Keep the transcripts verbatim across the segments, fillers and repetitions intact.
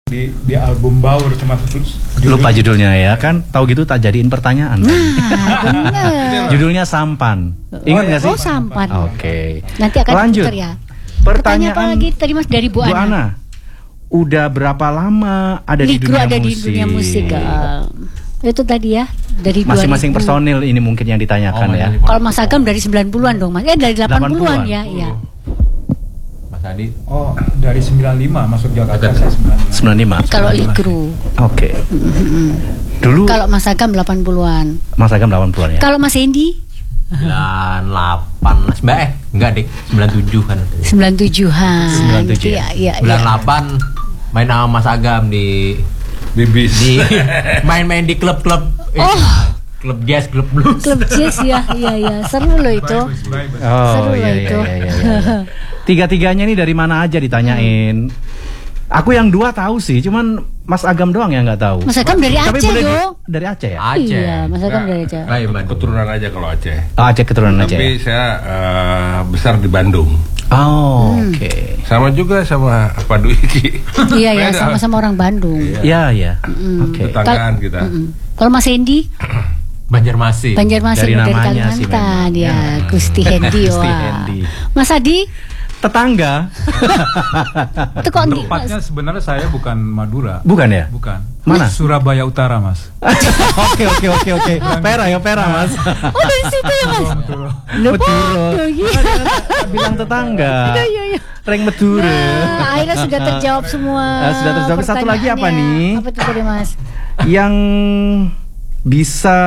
di di album Baur cuma judul, lupa judulnya ya kan, tahu gitu tak jadiin pertanyaan. Nah, bener. Judulnya Sampan. Ingat nggak sih? Oh, Sampan. Oke. Okay. Nanti akan lanjut ya. Pertanyaan, Pertanyaan apa lagi tadi Mas dari Bu, Bu Ana? Ana. Udah berapa lama ada di Ligro dunia ada musik? di dunia musik. Uh, itu tadi ya dari masing-masing personil ini mungkin yang ditanyakan oh, ya. Kalau Mas Agam dari sembilan puluhan dong Mas. Eh dari delapan puluhan ya, iya. Tadi oh dari sembilan puluh lima masuk Jakarta saya sembilan puluh lima. Kalau Ligro. Oke. Okay. Mm-hmm. Dulu kalau Mas Agam delapan puluhan. Mas Agam delapan puluhan ya. Kalau Mas Hendy? sembilan delapan Mbak eh enggak deh, sembilan tujuh kan. sembilan tujuhan. sembilan tujuh. Iya, iya, sembilan delapan main sama Mas Agam di di bis. Di main-main di klub-klub. Oh. Eh, klub jazz, klub blues. Klub jazz ya, iya iya. Seru loh itu. Oh, Seru iya, loh iya, itu. Iya, iya, iya. Tiga-tiganya nih dari mana aja ditanyain. Hmm. Aku yang dua tahu sih, cuman Mas Agam doang yang nggak tahu. Mas Agam dari Tapi Aceh boleh dong. Di, dari Aceh ya? Aceh. Iya, Mas Agam dari Aceh. Nah, keturunan aja kalau Aceh. Oh, Aceh keturunan Aceh. Tapi saya uh, besar di Bandung. Oh, hmm. oke. Okay. Sama juga sama Pak Dwiki. Iya ya, sama-sama orang Bandung. Iya, iya. Mm. Oke. Okay. Tetanggaan kita. Mm-mm. Kalau Mas Hendy? Banjarmasin. Banjarmasin dari, dari Kalimantan ya, ya. Gusti Hendy. Gusti Hendy. Mas Adi? Tetangga. Itu kok tempatnya sebenarnya saya bukan Madura. Bukan ya? Bukan. Mana? Surabaya Utara, Mas. Oke oke oke oke. Pera ya Pera, Mas. Oh dari situ ya, Mas. Meduro. Bilang tetangga. Iya iya. Reng Meduro. Nah, akhirnya sudah terjawab semua. Nah, sudah terjawab. Satu lagi apa nih? Apa itu tadi, Mas? Yang bisa.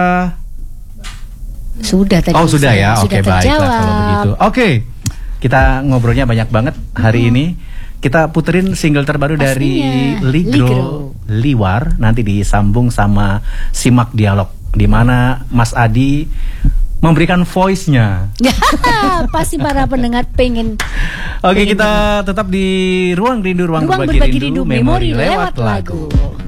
Sudah tadi. Oh sudah ya. Oke okay, baiklah kalau begitu. Oke. Okay. Kita ngobrolnya banyak banget hari hmm. ini. Kita puterin single terbaru Pastinya. dari Ligro, Ligro Liwar. Nanti disambung sama Simak Dialog, di mana Mas Adi memberikan voice-nya. Pasti para pendengar pengen. Oke, pengen kita pengen. tetap di Ruang Rindu, Ruang, ruang Berbagi, berbagi Rindu, Rindu, memori lewat lagu. lagu.